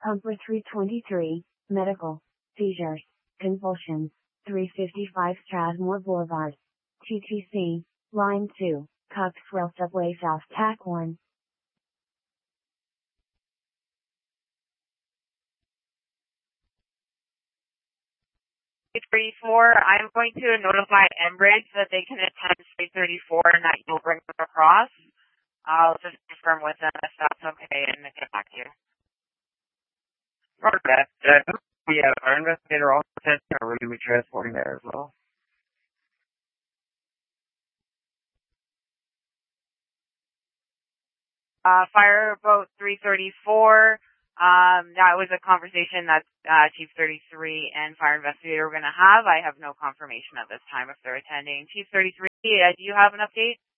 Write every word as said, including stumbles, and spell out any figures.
Pumper three twenty-three, medical, seizures, convulsions, three fifty-five Strathmore Boulevard. T T C, line two, Coxwell Subway South Tack one. thirty-four, I'm going to notify Enbridge that they can attend three thirty-four and that you'll bring them across. I'll just confirm with them if that's okay and get back to you. Roger that. Uh, we have our investigator also attending, or will you be transporting there as well? Uh, Fireboat three thirty-four, um, that was a conversation that uh, Chief thirty-three and Fire Investigator were going to have. I have no confirmation at this time if they're attending. Chief thirty-three, uh, do you have an update?